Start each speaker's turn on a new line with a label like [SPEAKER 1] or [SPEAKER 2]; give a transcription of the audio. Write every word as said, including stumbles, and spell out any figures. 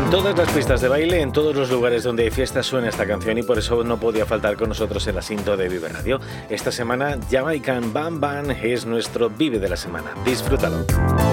[SPEAKER 1] En todas las pistas de baile, en todos los lugares donde hay fiestas suena esta canción y por eso no podía faltar con nosotros en la cinta de Vive Radio. Esta semana Jamaican Bam Bam es nuestro Vive de la semana. Disfrútalo.